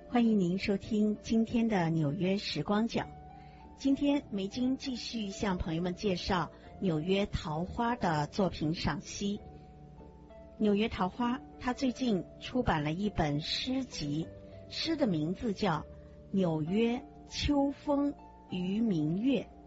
欢迎您收听今天的纽约时光角。今天梅金继续向朋友们介绍纽约桃花的作品赏析。纽约桃花他最近出版了一本诗集，诗的名字叫《纽约秋风与明月》。